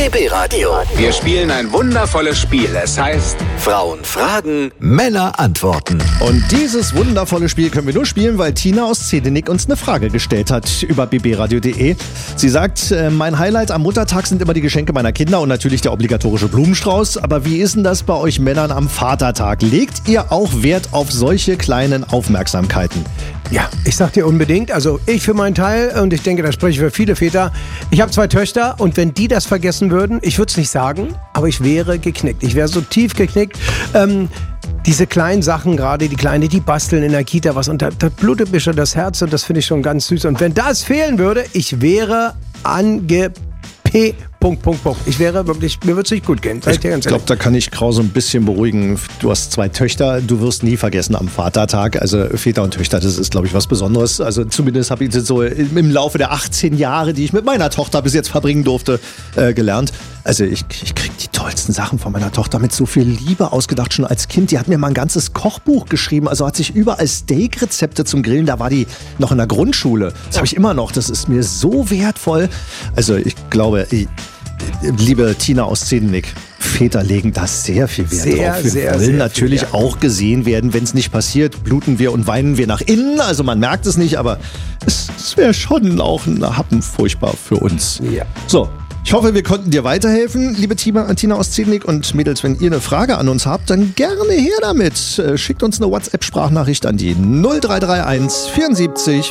BB Radio. Wir spielen ein wundervolles Spiel. Es heißt Frauen fragen, Männer antworten. Und dieses wundervolle Spiel können wir nur spielen, weil Tina aus Zedenik uns eine Frage gestellt hat über bbradio.de. Sie sagt, mein Highlight am Muttertag sind immer die Geschenke meiner Kinder und natürlich der obligatorische Blumenstrauß. Aber wie ist denn das bei euch Männern am Vatertag? Legt ihr auch Wert auf solche kleinen Aufmerksamkeiten? Ja, ich sag dir unbedingt, also ich für meinen Teil, und ich denke, da spreche ich für viele Väter, ich habe 2 Töchter und wenn die das vergessen würden, ich würde es nicht sagen, aber ich wäre geknickt. Ich wäre so tief geknickt. Diese kleinen Sachen, gerade die Kleine, die basteln in der Kita was und da blutet mir schon das Herz und das finde ich schon ganz süß. Und wenn das fehlen würde, ich wäre Ich wäre wirklich, mir würde es nicht gut gehen. Ich glaube, da kann ich Krause ein bisschen beruhigen. Du hast 2 Töchter, du wirst nie vergessen am Vatertag. Also Väter und Töchter, das ist, glaube ich, was Besonderes. Also zumindest habe ich das so im Laufe der 18 Jahre, die ich mit meiner Tochter bis jetzt verbringen durfte, gelernt. Also ich kriege die tollsten Sachen von meiner Tochter mit so viel Liebe ausgedacht, schon als Kind. Die hat mir mal ein ganzes Kochbuch geschrieben, also hat sich überall Steak-Rezepte zum Grillen, da war die noch in der Grundschule. Das habe ich immer noch, das ist mir so wertvoll. Also ich glaube, liebe Tina aus Zedenik, Väter legen da sehr viel Wert drauf. Wir wollen natürlich viel, auch gesehen werden. Wenn es nicht passiert, bluten wir und weinen wir nach innen. Also man merkt es nicht, aber es wäre schon auch ein Happen furchtbar für uns. Ja. So. Ich hoffe, wir konnten dir weiterhelfen, liebe Tina aus Zedenik. Und Mädels, wenn ihr eine Frage an uns habt, dann gerne her damit. Schickt uns eine WhatsApp-Sprachnachricht an die 0331 74